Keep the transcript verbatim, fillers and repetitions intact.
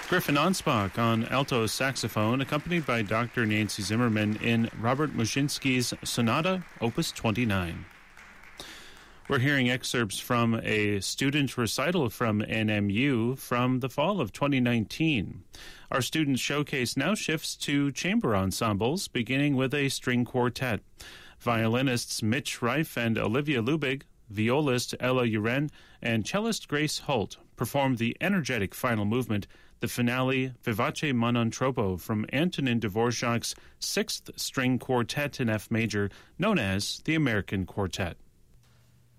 Griffin Anspach on alto saxophone, accompanied by Doctor Nancy Zimmerman in Robert Muschinsky's Sonata, Opus twenty-nine. We're hearing excerpts from a student recital from N M U from the fall of twenty nineteen. Our student showcase now shifts to chamber ensembles, beginning with a string quartet. Violinists Mitch Reif and Olivia Lubig, violist Ella Uren, and cellist Grace Holt performed the energetic final movement, the finale Vivace ma non troppo from Antonin Dvorak's sixth string quartet in F major, known as the American Quartet.